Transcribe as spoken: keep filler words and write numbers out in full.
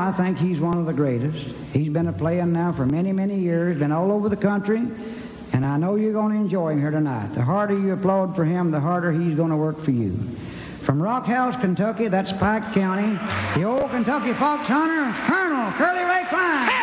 I think he's one of the greatest. He's been a playing now for many, many years, been all over the country, and I know you're going to enjoy him here tonight. The harder you applaud for him, the harder he's going to work for you. From Rock House, Kentucky, that's Pike County, the old Kentucky fox hunter, Colonel Curly Ray Klein.